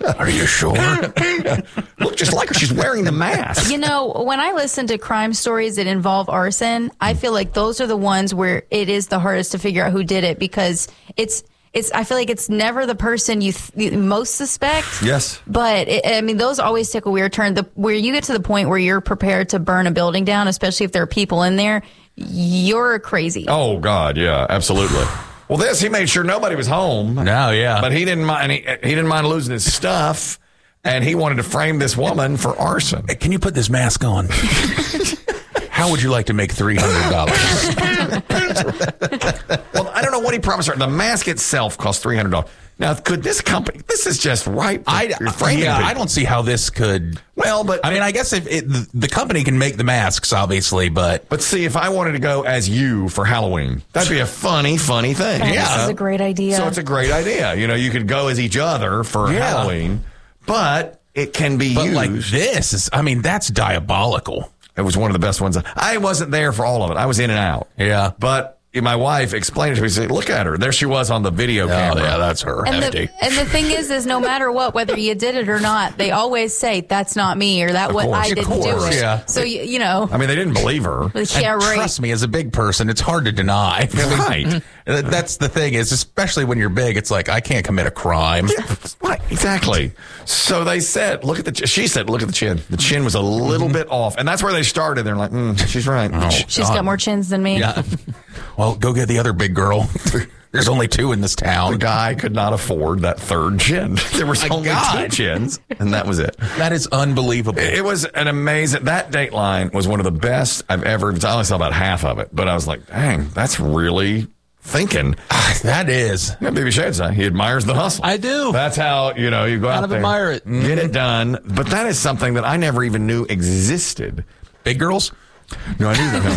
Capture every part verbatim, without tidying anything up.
Are you sure? Look just like her. She's wearing the mask. You know, when I listen to crime stories that involve arson, I feel like those are the ones where it is the hardest to figure out who did it because it's it's. I feel like it's never the person you, th- you most suspect. Yes. But it, I mean, those always take a weird turn. The where you get to the point where you're prepared to burn a building down, especially if there are people in there, you're crazy. Oh God, yeah, absolutely. Well, this he made sure nobody was home. No, yeah, but he didn't mind. He, he didn't mind losing his stuff, and he wanted to frame this woman for arson. Hey, can you put this mask on? How would you like to make three hundred dollars? Well, I don't know what he promised her. The mask itself cost three hundred dollars. Now, could this company? This is just right. I yeah, I don't see how this could. Well, but I mean, I guess if it, the, the company can make the masks, obviously, but but see, if I wanted to go as you for Halloween, that'd be a funny, funny thing. Oh, yeah, this is a great idea. So it's a great idea. You know, you could go as each other for Yeah. Halloween, but it can be but used. like this is, I mean, that's diabolical. It was one of the best ones. I wasn't there for all of it. I was in and out. Yeah, but my wife explained it to me. She said, look at her. There she was on the video camera. Oh, yeah, that's her. And Hefty. the, and the thing is, is no matter what, whether you did it or not, they always say, that's not me, or that Of what course, I of didn't do course, it. yeah. So, you, you know. I mean, they didn't believe her. Yeah, And right. trust me, as a big person, it's hard to deny. Right. That's the thing is, especially when you're big, it's like, I can't commit a crime. Right, exactly. So they said, look at the, she said, look at the chin. The chin was a little bit off. And that's where they started. They're like, mm, she's right. Oh, She's God. got more chins than me. Yeah. Well, go get the other big girl. There's only two in this The town. guy could not afford that third chin. There was My only God. two chins, and that was it. That is unbelievable. It was an amazing, that Dateline was one of the best I've ever, I only saw about half of it, but I was like, dang, that's really thinking. That is. Yeah, Baby Shade say he admires the hustle. I do. That's how, you know, you go Kind out of there, admire it. get it done. But that is something that I never even knew existed. Big girls? No, I knew that.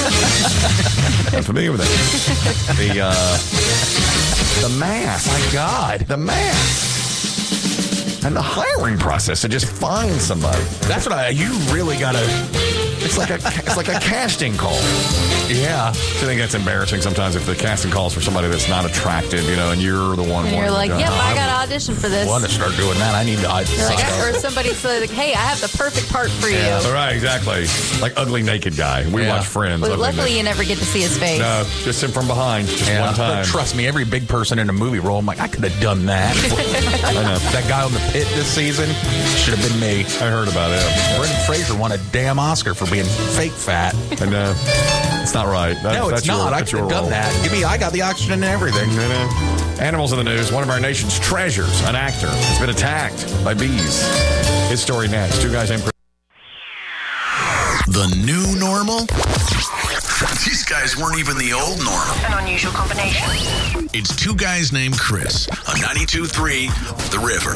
No. I'm familiar with that. The, uh, the mask. My God. The mask. And the hiring process to just find somebody. That's what I, you really got to, It's like a, it's like a casting call. yeah. I think that's embarrassing sometimes if the casting calls for somebody that's not attractive, you know, and you're the one. And you're like, wanting yep, to go. I got to audition for I this. want to start doing that. I need to. I, You're like, or somebody says, like, hey, I have the perfect part for you. Yeah, right, exactly. Like Ugly Naked Guy. We Yeah. watch Friends. Well, Ugly luckily, Naked. you never get to see his face. No, just him from behind, just Yeah, one time. but trust me, every big person in a movie role, I'm like, I could have done that. I know. That guy on the pit this season should have been me. I heard about it. Brendan Fraser won a damn Oscar for being fake fat. I know. It's not right. That, No, that's it's your, not. I that's could your have done role. that. Give me, I got the oxygen and everything. I know. Animals in the news. One of our nation's treasures, an actor, has been attacked by bees. His story next. Two guys named Chris. The new normal? These guys weren't even the old normal. An unusual combination. It's two guys named Chris on ninety-two point three The River.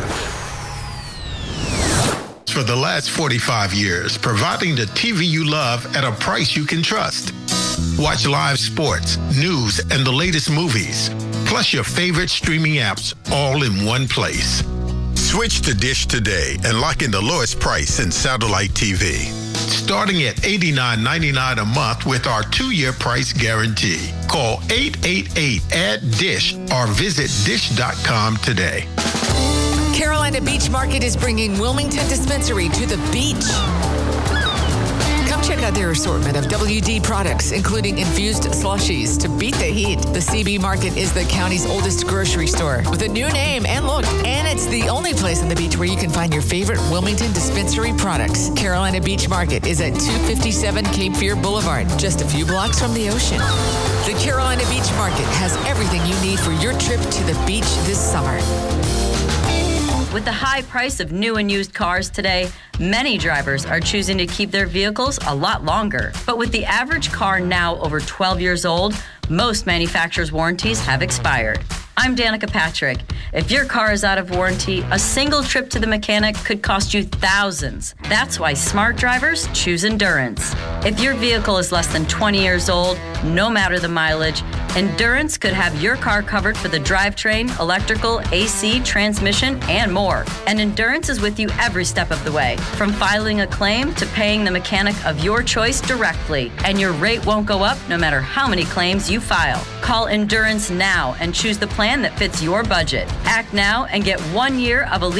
For the last forty-five years, providing the T V you love at a price you can trust. Watch live sports, news, and the latest movies, plus your favorite streaming apps all in one place. Switch to Dish today and lock in the lowest price in satellite T V. Starting at eighty-nine ninety-nine a month with our two-year price guarantee. Call eight eight eight add dish or visit dish dot com today. Carolina Beach Market is bringing Wilmington Dispensary to the beach. Come check out their assortment of W D products, including infused slushies to beat the heat. The C B Market is the county's oldest grocery store with a new name and look. And it's the only place on the beach where you can find your favorite Wilmington Dispensary products. Carolina Beach Market is at two fifty-seven Cape Fear Boulevard, just a few blocks from the ocean. The Carolina Beach Market has everything you need for your trip to the beach this summer. With the high price of new and used cars today, many drivers are choosing to keep their vehicles a lot longer. But with the average car now over twelve years old, most manufacturers' warranties have expired. I'm Danica Patrick. If your car is out of warranty, a single trip to the mechanic could cost you thousands. That's why smart drivers choose Endurance. If your vehicle is less than twenty years old, no matter the mileage, Endurance could have your car covered for the drivetrain, electrical, A C, transmission, and more. And Endurance is with you every step of the way, from filing a claim to paying the mechanic of your choice directly. And your rate won't go up no matter how many claims you file. Call Endurance now and choose the plan that fits your budget. Act now and get one year of a